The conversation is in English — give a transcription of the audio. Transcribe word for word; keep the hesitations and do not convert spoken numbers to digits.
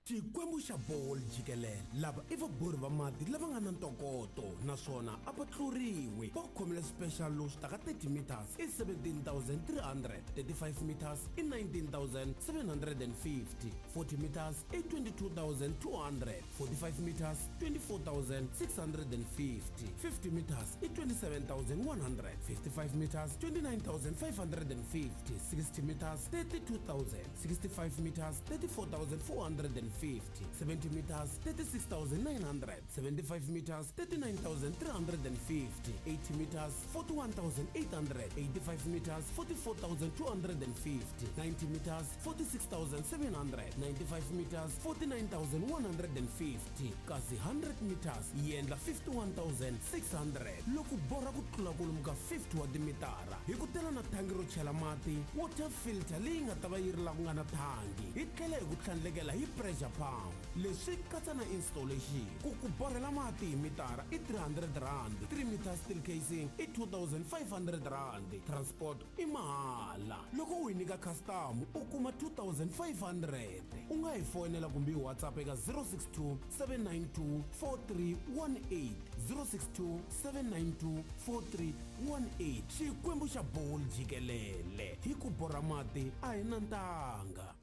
Xikwembu xa bolo jikelele lava i vabori va mati lava nga na ntokoto naswona a va tluriwi va khomile special low taka thirty meters i seventeen thousand three hundred, thirty-five meters i nineteen thousand seven hundred fifty, forty meters i twenty-two thousand two hundred, forty-five meters twenty-four thousand six hundred fifty, fifty meters i twenty-seven thousand one hundred, fifty-five meters twenty-nine thousand five hundred fifty, sixty meters thirty-two thousand, sixty-five meters thirty-four thousand four hundred fifty, seventy meters thirty-six thousand nine hundred, seventy-five meters thirty-nine thousand three hundred fifty, eighty meters forty-one thousand eight hundred, eighty-five meters forty-four thousand two hundred fifty, ninety meters forty-six thousand seven hundred, ninety-five meters forty-nine thousand one hundred fifty, kasi one hundred meters yendla fifty-one thousand six hundred. Loko bora ku tlula kolomu ka fifty wa timitara hi ku tela na thangi ro chela mati, water filter leyi nga ta va yi ri la ku nga na thangi, hi tlhela hi ku tlhandlekela hi pressure pump. Leswi katsa na installation ku ku borhela mati hi mitara i three hundred rand, three meters steel casing i two thousand five hundred rand, transport i mahala. Loko u hi nyika custom u kuma two thousand five hundred. U nga hi fonela kumbe hi WhatsApp eka zero six two seven nine two four three one eight, zero six two seven nine two four three one eight. Xikwembu xa bolo jikelele hi ku borha mati a hi na ntanga.